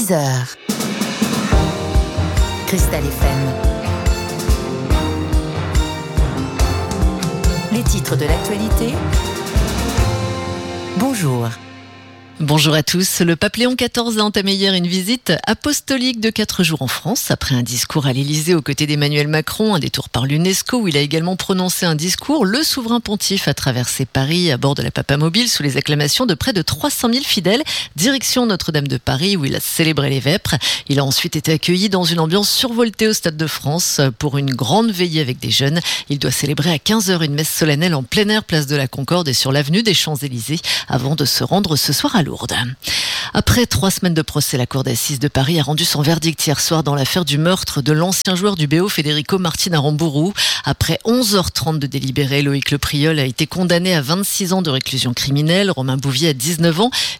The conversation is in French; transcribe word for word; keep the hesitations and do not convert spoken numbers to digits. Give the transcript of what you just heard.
six heures. Cristal F M. Les titres de l'actualité. Bonjour. Bonjour à tous. Le pape Léon quatorze a entamé hier une visite apostolique de quatre jours en France. Après un discours à l'Élysée aux côtés d'Emmanuel Macron, un détour par l'UNESCO où il a également prononcé un discours, le souverain pontife a traversé Paris à bord de la Papamobile sous les acclamations de près de trois cent mille fidèles. Direction Notre-Dame de Paris où il a célébré les vêpres. Il a ensuite été accueilli dans une ambiance survoltée au Stade de France pour une grande veillée avec des jeunes. Il doit célébrer à quinze heures une messe solennelle en plein air, place de la Concorde et sur l'avenue des Champs-Élysées avant de se rendre ce soir à Lourdes. Après trois semaines de procès, la Cour d'assises de Paris a rendu son verdict hier soir dans l'affaire du meurtre de l'ancien joueur du B O Federico Martin Aramburu. Après onze heures trente de délibéré, Loïc Le Priol a été condamné à vingt-six ans de réclusion criminelle, Romain Bouvier à dix-neuf ans.